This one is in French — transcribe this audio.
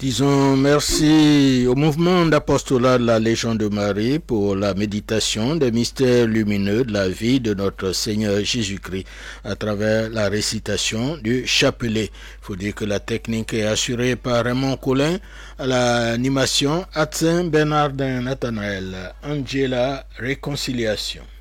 Disons merci au mouvement d'apostolat de la Légion de Marie pour la méditation des mystères lumineux de la vie de notre Seigneur Jésus-Christ à travers la récitation du chapelet. Il faut dire que la technique est assurée par Raymond Collin, à l'animation Atsin Bernardin Nathanaël, Angela Réconciliation.